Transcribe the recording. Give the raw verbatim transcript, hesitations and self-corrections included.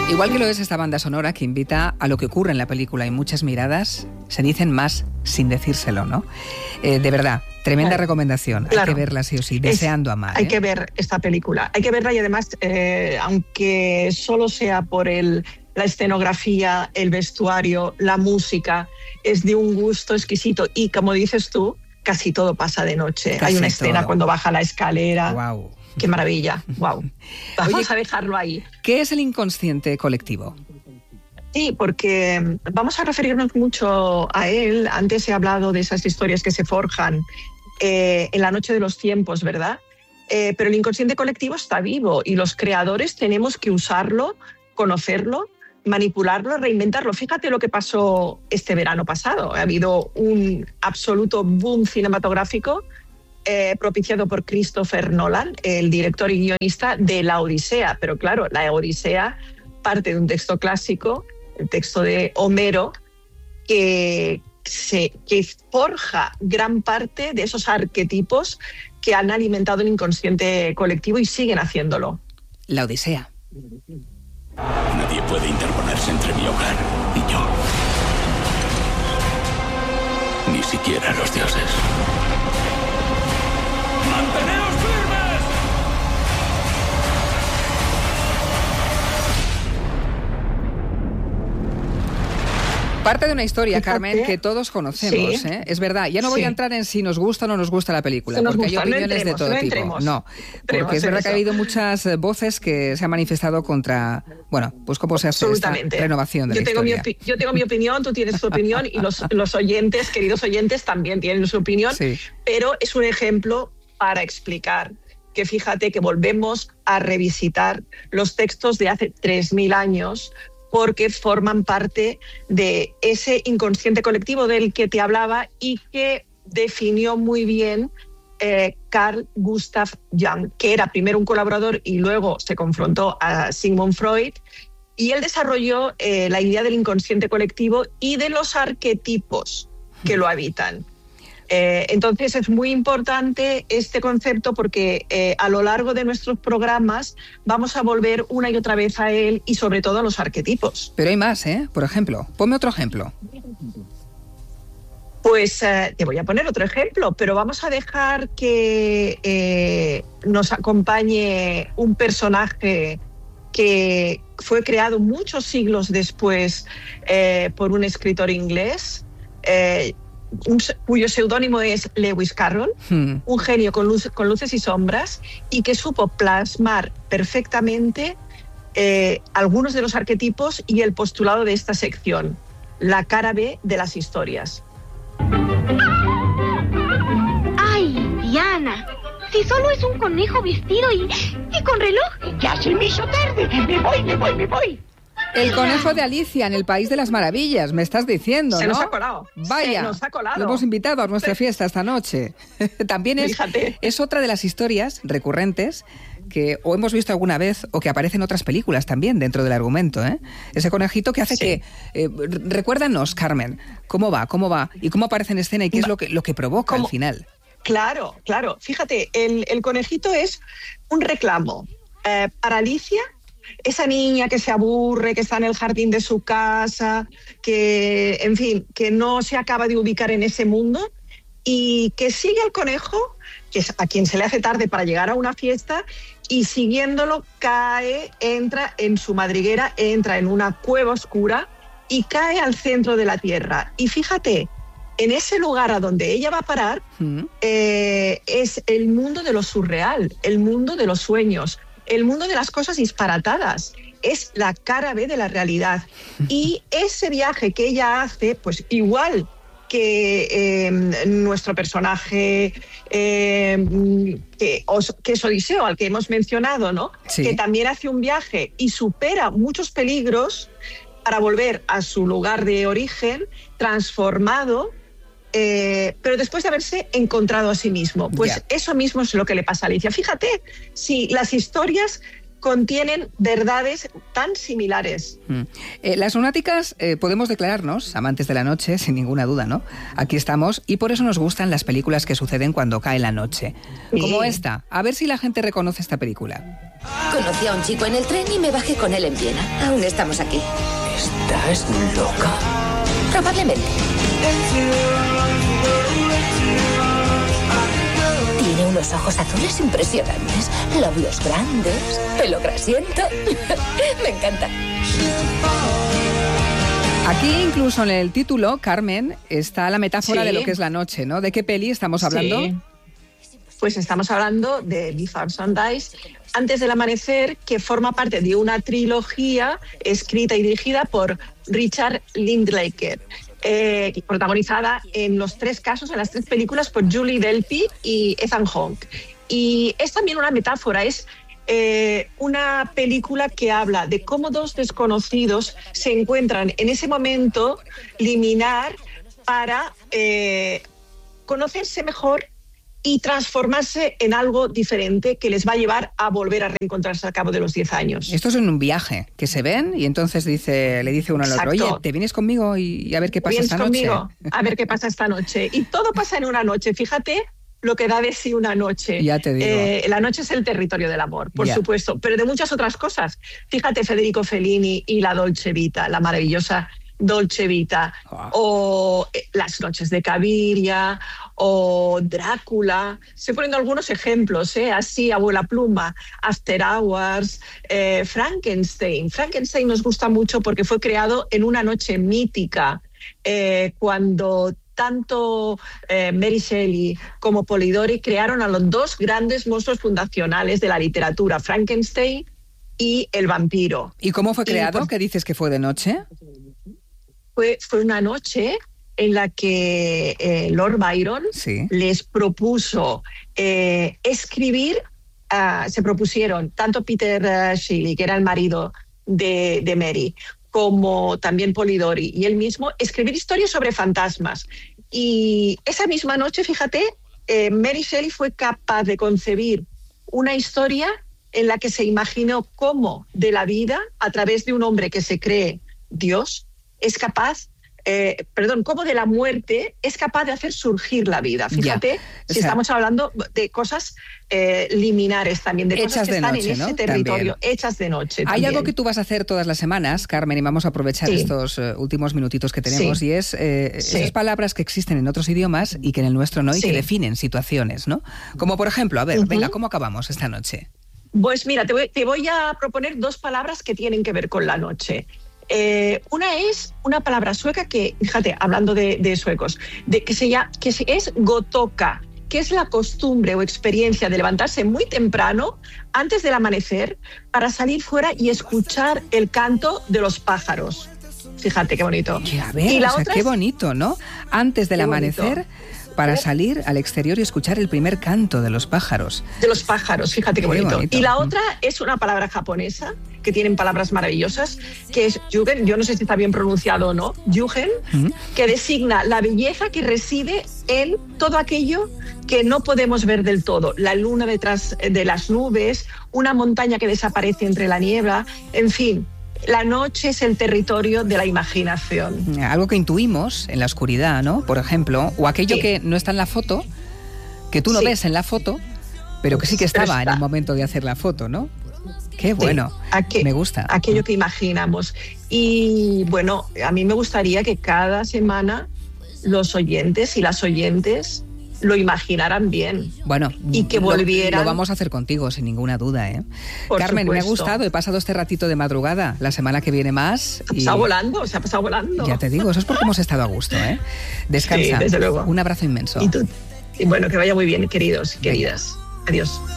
Igual que lo es esta banda sonora que invita a lo que ocurre en la película y muchas miradas se dicen más sin decírselo, ¿no? Eh, de verdad, tremenda claro. recomendación. Claro. Hay que verla sí o sí, deseando es, amar. Hay ¿eh? que ver esta película. Hay que verla y además, eh, aunque solo sea por el, la escenografía, el vestuario, la música, es de un gusto exquisito. Y como dices tú, casi todo pasa de noche. Casi hay una escena todo. Cuando baja la escalera. Wow. ¡Qué maravilla! ¡Wow! Vamos Oye, a dejarlo ahí. ¿Qué es el inconsciente colectivo? Sí, porque vamos a referirnos mucho a él. Antes he hablado de esas historias que se forjan eh, en la noche de los tiempos, ¿verdad? Eh, pero el inconsciente colectivo está vivo y los creadores tenemos que usarlo, conocerlo, manipularlo, reinventarlo. Fíjate lo que pasó este verano pasado. Ha habido un absoluto boom cinematográfico Eh, propiciado por Christopher Nolan, el director y guionista de La Odisea. Pero claro, La Odisea parte de un texto clásico, el texto de Homero, que, se, que forja gran parte de esos arquetipos que han alimentado el inconsciente colectivo y siguen haciéndolo. La Odisea. Nadie puede interponerse entre mi hogar y yo. Ni siquiera los dioses. ¡Manteneos firmes! Parte de una historia, Fíjate. Carmen, que todos conocemos, sí. ¿eh? Es verdad. Ya no voy sí. a entrar en si nos gusta o no nos gusta la película, porque gusta, hay opiniones no entremos, de todo no tipo. entremos. No, porque es verdad eso. que ha habido muchas voces que se han manifestado contra, bueno, pues cómo se hace esta renovación de yo la tengo historia. Mi yo tengo mi opinión, tú tienes tu opinión y los, los oyentes, queridos oyentes, también tienen su opinión, sí. pero es un ejemplo para explicar que fíjate que volvemos a revisitar los textos de hace tres mil años porque forman parte de ese inconsciente colectivo del que te hablaba y que definió muy bien eh, Carl Gustav Jung, que era primero un colaborador y luego se confrontó a Sigmund Freud, y él desarrolló eh, la idea del inconsciente colectivo y de los arquetipos que lo habitan. Eh, entonces es muy importante este concepto porque eh, a lo largo de nuestros programas vamos a volver una y otra vez a él y sobre todo a los arquetipos. Pero hay más, ¿eh? Por ejemplo, ponme otro ejemplo. Pues eh, te voy a poner otro ejemplo, pero vamos a dejar que eh, nos acompañe un personaje que fue creado muchos siglos después eh, por un escritor inglés, eh, Un, cuyo seudónimo es Lewis Carroll, hmm. un genio con, luz, con luces y sombras y que supo plasmar perfectamente eh, algunos de los arquetipos y el postulado de esta sección, la cara B de las historias. ¡Ay, Diana! Si solo es un conejo vestido y, y con reloj. ¡Ya se me hizo tarde! ¡Me voy, me voy, me voy! El conejo de Alicia en el País de las Maravillas, me estás diciendo, Se ¿no? nos ha colado. Vaya, Se nos ha colado. Lo hemos invitado a nuestra fiesta esta noche. También es, es otra de las historias recurrentes que o hemos visto alguna vez o que aparece en otras películas también dentro del argumento, ¿eh? Ese conejito que hace sí. que... Eh, recuérdanos, Carmen, ¿cómo va? ¿Cómo va? ¿Y cómo aparece en escena y qué es lo que, lo que provoca ¿Cómo? al final? Claro, claro. Fíjate, el, el conejito es un reclamo eh, para Alicia. Esa niña que se aburre, que está en el jardín de su casa, que, en fin, que no se acaba de ubicar en ese mundo y que sigue al conejo, que es a quien se le hace tarde para llegar a una fiesta, y siguiéndolo cae, entra en su madriguera, entra en una cueva oscura y cae al centro de la tierra. Y fíjate, en ese lugar a donde ella va a parar ¿Mm? eh, es el mundo de lo surreal, el mundo de los sueños, el mundo de las cosas disparatadas, es la cara B de la realidad. Y ese viaje que ella hace, pues igual que eh, nuestro personaje, eh, que, que es Odiseo, al que hemos mencionado, ¿no? Sí. Que también hace un viaje y supera muchos peligros para volver a su lugar de origen, transformado, Eh, pero después de haberse encontrado a sí mismo. Pues yeah. eso mismo es lo que le pasa a Alicia. Fíjate, si las historias contienen verdades tan similares. Mm. Eh, las lunáticas eh, podemos declararnos amantes de la noche, sin ninguna duda, ¿no? Aquí estamos, y por eso nos gustan las películas que suceden cuando cae la noche. Sí. Como esta. A ver si la gente reconoce esta película. Conocí a un chico en el tren y me bajé con él en Viena. Aún estamos aquí. ¿Estás loca? Probablemente. Tiene unos ojos azules impresionantes, labios grandes, pelo grasiento. Me encanta. Aquí incluso en el título, Carmen, está la metáfora sí. de lo que es la noche, ¿no? ¿De qué peli estamos hablando? Sí. Pues estamos hablando de Before Sunrise, Antes del amanecer, que forma parte de una trilogía escrita y dirigida por Richard Linklater, eh, protagonizada en los tres casos, en las tres películas, por Julie Delpy y Ethan Hawke. Y es también una metáfora, es eh, una película que habla de cómo dos desconocidos se encuentran en ese momento liminar para eh, conocerse mejor y transformarse en algo diferente que les va a llevar a volver a reencontrarse al cabo de los diez años. Esto es en un viaje, que se ven y entonces dice, le dice uno al otro, oye, ¿te vienes conmigo y, y a ver qué pasa esta noche? ¿Vienes conmigo? A ver qué pasa esta noche. Y todo pasa en una noche, fíjate lo que da de sí una noche. Ya te digo. Eh, la noche es el territorio del amor, por ya. supuesto, pero de muchas otras cosas. Fíjate Federico Fellini y la Dolce Vita, la maravillosa Dolce Vita, oh. o eh, Las noches de Caviria, o Drácula. Estoy poniendo algunos ejemplos, ¿eh? Así, abuela pluma, After Hours, eh, Frankenstein. Frankenstein nos gusta mucho porque fue creado en una noche mítica, eh, cuando tanto eh, Mary Shelley como Polidori crearon a los dos grandes monstruos fundacionales de la literatura, Frankenstein y el vampiro. ¿Y cómo fue creado? Y, pues, ¿qué dices que fue de noche? Fue, fue una noche en la que eh, Lord Byron sí. les propuso eh, escribir, uh, se propusieron tanto Peter uh, Shelley, que era el marido de, de Mary, como también Polidori y él mismo, escribir historias sobre fantasmas. Y esa misma noche, fíjate, eh, Mary Shelley fue capaz de concebir una historia en la que se imaginó cómo de la vida, a través de un hombre que se cree Dios, es capaz, eh, perdón, cómo de la muerte es capaz de hacer surgir la vida. Fíjate, ya. si sea, estamos hablando de cosas eh, liminares también, de hechas cosas que de están noche, en ¿no? ese territorio, También. hechas de noche. Hay también. algo que tú vas a hacer todas las semanas, Carmen, y vamos a aprovechar sí. estos uh, últimos minutitos que tenemos, sí. y es eh, sí. esas palabras que existen en otros idiomas y que en el nuestro no, y sí. que definen situaciones, ¿no? Como por ejemplo, a ver, uh-huh. venga, ¿cómo acabamos esta noche? Pues mira, te voy, te voy a proponer dos palabras que tienen que ver con la noche. Eh, una es una palabra sueca que, fíjate, hablando de, de suecos, de, que, se llama, que es gotoka, que es la costumbre o experiencia de levantarse muy temprano, antes del amanecer, para salir fuera y escuchar el canto de los pájaros. Fíjate qué bonito. Ya ves, y la o sea, otra qué es, bonito, ¿no? Antes del amanecer, bonito. Para salir al exterior y escuchar el primer canto de los pájaros. De los pájaros, fíjate qué, qué bonito. bonito. Y la mm. otra es una palabra japonesa, que tienen palabras maravillosas, que es yugen, yo no sé si está bien pronunciado o no, yugen, mm. que designa la belleza que reside en todo aquello que no podemos ver del todo. La luna detrás de las nubes, una montaña que desaparece entre la niebla, en fin. La noche es el territorio de la imaginación. Algo que intuimos en la oscuridad, ¿no? Por ejemplo, o aquello sí. que no está en la foto, que tú no sí. ves en la foto, pero que sí que estaba en el momento de hacer la foto, ¿no? Qué bueno, sí. Aqu- me gusta. Aquello que imaginamos. Y bueno, a mí me gustaría que cada semana los oyentes y las oyentes lo imaginaran bien. Bueno, y que volvieran. Lo, lo vamos a hacer contigo, sin ninguna duda, ¿eh? Por Carmen, supuesto. Me ha gustado, he pasado este ratito de madrugada. La semana que viene más. Se ha pasado y... volando, se ha pasado volando. Ya te digo, eso es porque hemos estado a gusto, ¿eh? Descansa. Sí, desde luego. Un abrazo inmenso. Y tú, y bueno, que vaya muy bien, queridos y queridas. Adiós.